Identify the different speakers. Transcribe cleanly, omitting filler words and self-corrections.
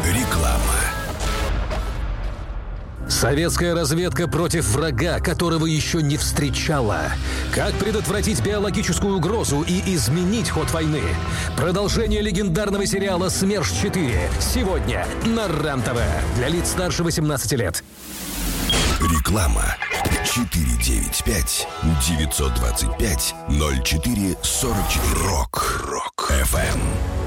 Speaker 1: Реклама.
Speaker 2: Советская разведка против врага, которого еще не встречала. Как предотвратить биологическую угрозу и изменить ход войны? Продолжение легендарного сериала «СМЕРШ-4» сегодня на РЕН-ТВ. Для лиц старше 18 лет.
Speaker 1: Реклама. 495-925-0444. Рок. FM.